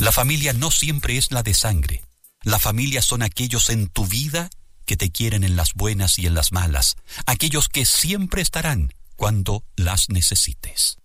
La familia no siempre es la de sangre. La familia son aquellos en tu vida que te quieren en las buenas y en las malas, aquellos que siempre estarán cuando las necesites.